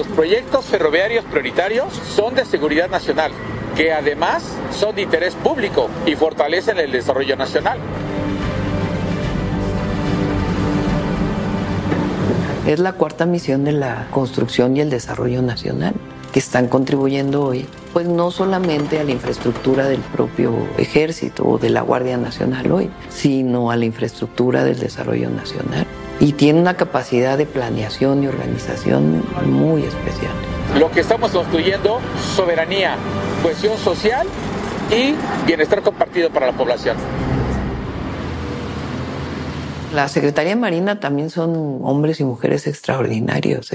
los proyectos ferroviarios prioritarios son de seguridad nacional, que además son de interés público y fortalecen el desarrollo nacional. Es la cuarta misión de la construcción y el desarrollo nacional, que están contribuyendo hoy, pues no solamente a la infraestructura del propio ejército o de la Guardia Nacional hoy, sino a la infraestructura del desarrollo nacional. Y tiene una capacidad de planeación y organización muy especial. Lo que estamos construyendo, soberanía, cohesión social y bienestar compartido para la población. La Secretaría de Marina también son hombres y mujeres extraordinarios,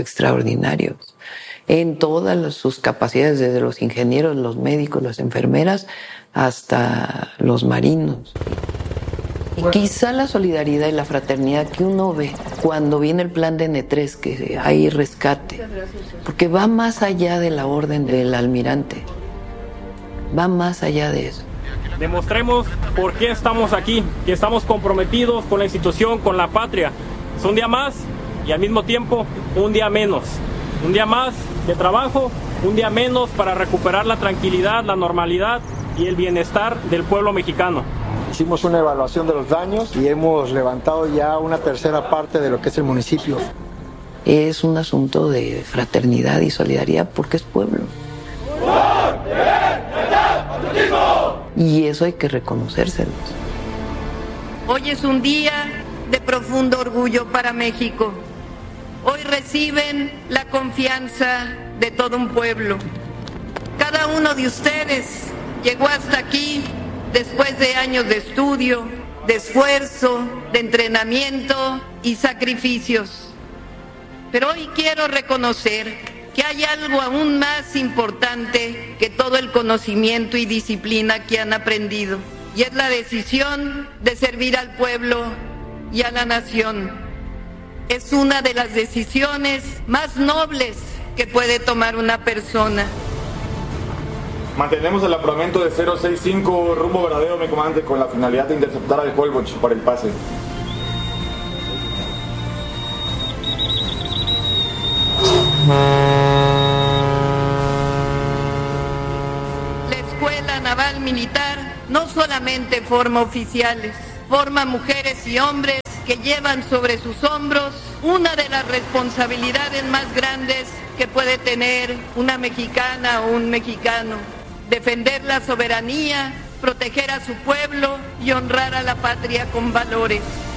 en todas sus capacidades, desde los ingenieros, los médicos, las enfermeras, hasta los marinos. Y quizá la solidaridad y la fraternidad que uno ve cuando viene el plan de N3, que hay rescate, porque va más allá de la orden del almirante, va más allá de eso. Demostremos por qué estamos aquí, que estamos comprometidos con la institución, con la patria. Es un día más y al mismo tiempo un día menos. Un día más de trabajo, un día menos para recuperar la tranquilidad, la normalidad y el bienestar del pueblo mexicano. Hicimos una evaluación de los daños y hemos levantado ya una tercera parte de lo que es el municipio. Es un asunto de fraternidad y solidaridad porque es pueblo. Y eso hay que reconocérselos. Hoy es un día de profundo orgullo para México. Hoy reciben la confianza de todo un pueblo. Cada uno de ustedes llegó hasta aquí después de años de estudio, de esfuerzo, de entrenamiento y sacrificios. Pero hoy quiero reconocer que hay algo aún más importante que todo el conocimiento y disciplina que han aprendido, y es la decisión de servir al pueblo y a la nación. Es una de las decisiones más nobles que puede tomar una persona. Mantenemos el afloramiento de 065 rumbo Varadero, mi comandante, con la finalidad de interceptar al Holbox para el pase. La Escuela Naval Militar no solamente forma oficiales, forma mujeres y hombres que llevan sobre sus hombros una de las responsabilidades más grandes que puede tener una mexicana o un mexicano: defender la soberanía, proteger a su pueblo y honrar a la patria con valores.